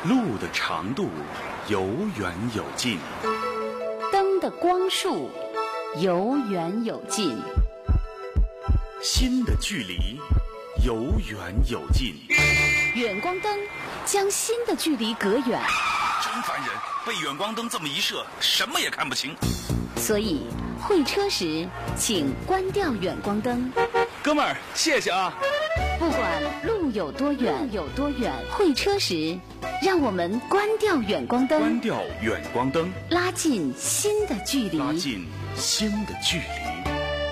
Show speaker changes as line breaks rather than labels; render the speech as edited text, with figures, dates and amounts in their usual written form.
路的长度有远有近，
灯的光束有远有近，
心的距离有远有近。
远光灯将心的距离隔远，
真烦人，被远光灯这么一射，什么也看不清。
所以会车时请关掉远光灯。
哥们儿，谢谢啊。
不管路有多远，会车时让我们关掉远光灯，
关掉远光灯，
拉近心的距离，
拉近心的距离。